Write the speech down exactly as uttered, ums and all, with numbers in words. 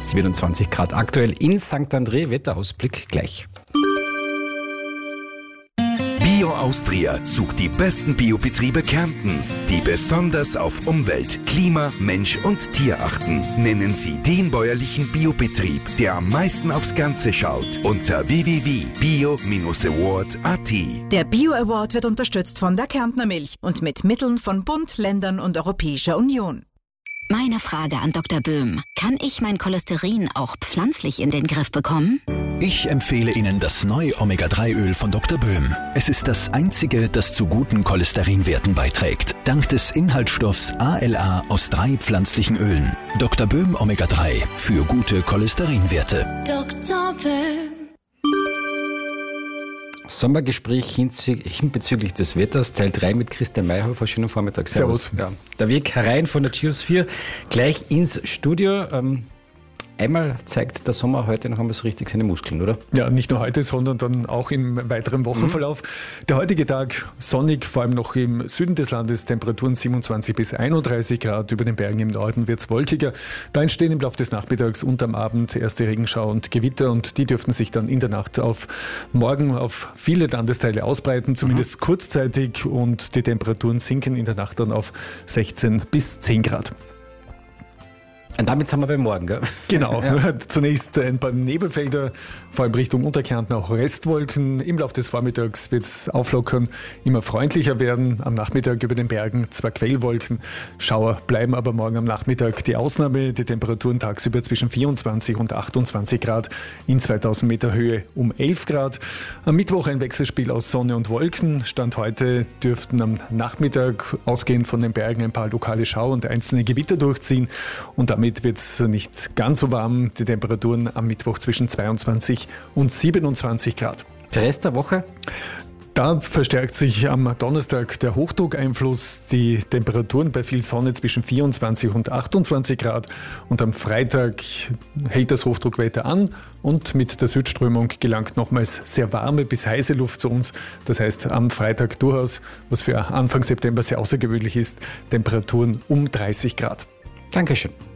siebenundzwanzig Grad aktuell in Sankt André. Wetterausblick gleich. Bio Austria sucht die besten Biobetriebe Kärntens, die besonders auf Umwelt, Klima, Mensch und Tier achten. Nennen Sie den bäuerlichen Biobetrieb, der am meisten aufs Ganze schaut, unter w w w punkt bio award punkt a t. Der Bio Award wird unterstützt von der Kärntner Milch und mit Mitteln von Bund, Ländern und Europäischer Union. Meine Frage an Doktor Böhm. Kann ich mein Cholesterin auch pflanzlich in den Griff bekommen? Ich empfehle Ihnen das neue Omega drei Öl von Doktor Böhm. Es ist das einzige, das zu guten Cholesterinwerten beiträgt. Dank des Inhaltsstoffs A L A aus drei pflanzlichen Ölen. Doktor Böhm Omega drei für gute Cholesterinwerte. Doktor Böhm. Sommergespräch hin, hin bezüglich des Wetters, Teil drei mit Christian Mayhofer. Schönen Vormittag. Servus. Servus. Ja. Der Weg herein von der Geosphere gleich ins Studio. Ähm, einmal zeigt der Sommer heute noch einmal so richtig seine Muskeln, oder? Ja, nicht nur heute, sondern dann auch im weiteren Wochenverlauf. Mhm. Der heutige Tag sonnig, vor allem noch im Süden des Landes, Temperaturen siebenundzwanzig bis einunddreißig Grad. Über den Bergen im Norden wird es wolkiger. Da entstehen im Laufe des Nachmittags und am Abend erste Regenschauer und Gewitter und die dürften sich dann in der Nacht auf morgen auf viele Landesteile ausbreiten, zumindest mhm. kurzzeitig, und die Temperaturen sinken in der Nacht dann auf sechzehn bis zehn Grad. Und damit sind wir beim Morgen, gell? Genau. Ja. Zunächst ein paar Nebelfelder, vor allem Richtung Unterkärnten auch Restwolken. Im Laufe des Vormittags wird es auflockern, immer freundlicher werden. Am Nachmittag über den Bergen zwar Quellwolken, Schauer bleiben aber morgen am Nachmittag die Ausnahme. Die Temperaturen tagsüber zwischen vierundzwanzig und achtundzwanzig Grad, in zweitausend Meter Höhe um elf Grad. Am Mittwoch ein Wechselspiel aus Sonne und Wolken. Stand heute dürften am Nachmittag ausgehend von den Bergen ein paar lokale Schauer und einzelne Gewitter durchziehen. Und am Damit wird es nicht ganz so warm. Die Temperaturen am Mittwoch zwischen zweiundzwanzig und siebenundzwanzig Grad. Der Rest der Woche? Da verstärkt sich am Donnerstag der Hochdruckeinfluss. Die Temperaturen bei viel Sonne zwischen vierundzwanzig und achtundzwanzig Grad. Und am Freitag hält das Hochdruckwetter an und mit der Südströmung gelangt nochmals sehr warme bis heiße Luft zu uns. Das heißt am Freitag durchaus, was für Anfang September sehr außergewöhnlich ist, Temperaturen um dreißig Grad. Dankeschön.